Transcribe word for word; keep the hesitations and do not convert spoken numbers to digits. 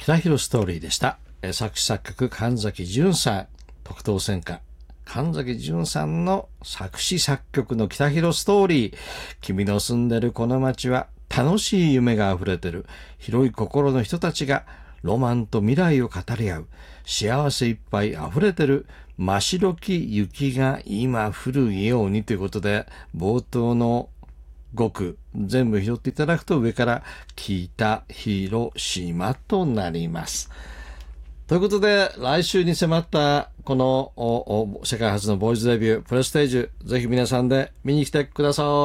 北広ストーリーでした。作詞作曲神崎淳さん、特等戦歌神崎淳さんの作詞作曲の北広ストーリー。君の住んでるこの街は楽しい夢があふれてる。広い心の人たちがロマンと未来を語り合う。幸せいっぱいあふれてる。真っ白き雪が今降るように、ということで、冒頭のご句全部拾っていただくと、上から北広島となります。ということで、来週に迫ったこの世界初のボーイズデビュープレステージ、ぜひ皆さんで見に来てください。